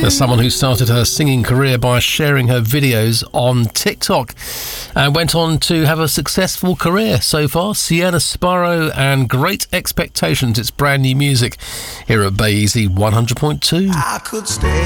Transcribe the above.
There's someone who started her singing career by sharing her videos on TikTok and went on to have a successful career so far. Sienna Sparrow and Great Expectations. It's brand new music here at Bay Easy 100.2. I could stay